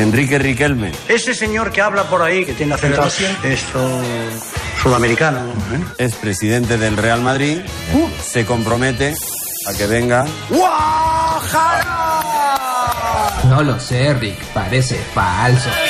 Enrique Riquelme. Ese señor que habla por ahí, que tiene acento esto sudamericano, ¿eh? Es presidente del Real Madrid. Se compromete a que venga. No lo sé, Rick. Parece falso.